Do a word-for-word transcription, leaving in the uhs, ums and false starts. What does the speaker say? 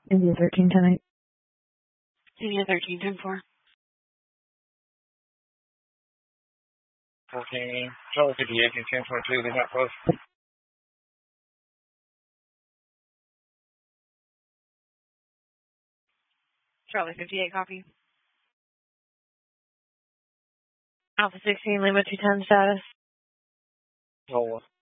India thirteen ten eight. India thirteen ten four. fourteen, Charlie fifty-eight, ten twenty-two, leave that close. Charlie fifty-eight, copy. Alpha sixteen, Lima two ten status. Hold on.